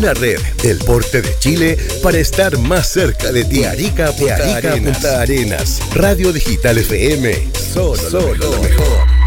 una red del porte de Chile para estar más cerca de ti. Arica Punta Arenas. Radio Digital FM. Solo lo mejor.